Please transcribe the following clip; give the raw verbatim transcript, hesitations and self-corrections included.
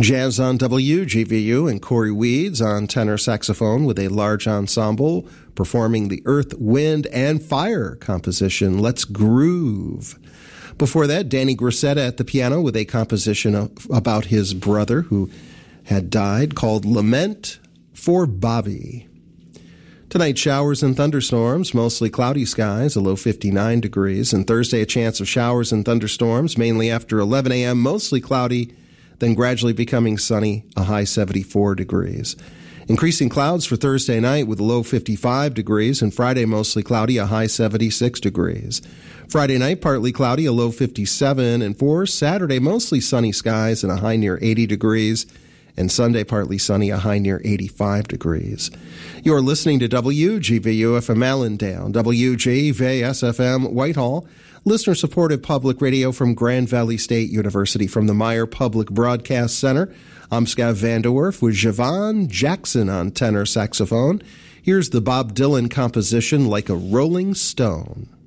Jazz on W G V U and Corey Weeds on tenor saxophone with a large ensemble performing the Earth, Wind, and Fire composition, Let's Groove. Before that, Danny Grissetta at the piano with a composition of, about his brother who had died called Lament for Bobby. Tonight, showers and thunderstorms, mostly cloudy skies, a low fifty-nine degrees. And Thursday, a chance of showers and thunderstorms, mainly after eleven a.m., mostly cloudy, then gradually becoming sunny, a high seventy-four degrees. Increasing clouds for Thursday night with a low fifty-five degrees, and Friday mostly cloudy, a high seventy-six degrees. Friday night, partly cloudy, a low fifty-seven, and for Saturday, mostly sunny skies and a high near eighty degrees, and Sunday, partly sunny, a high near eighty-five degrees. You're listening to W G V U F M Allendale, W G V S F M Whitehall, listener-supported public radio from Grand Valley State University from the Meyer Public Broadcast Center. I'm Scott Vanderwerf with Javon Jackson on tenor saxophone. Here's the Bob Dylan composition, Like a Rolling Stone.